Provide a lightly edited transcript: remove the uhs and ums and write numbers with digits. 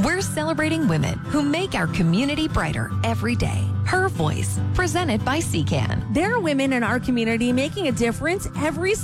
We're celebrating women who make our community brighter every day. Her Voice, presented by CCAN. There are women in our community making a difference every